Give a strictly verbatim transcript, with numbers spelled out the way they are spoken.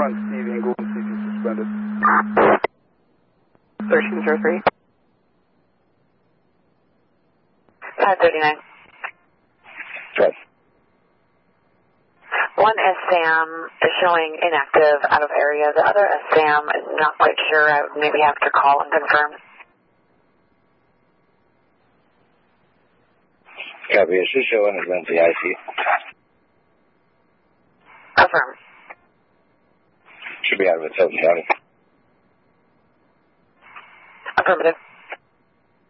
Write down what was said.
run Stevie and go and see if he's suspended. thirteen zero three. five thirty-nine. Yes. One S SAM is showing inactive out of area. The other S SAM is not quite sure. I would maybe have to call and confirm. Copy. It should show on his lens the I C. Affirm. Should be out of its own county. Affirmative.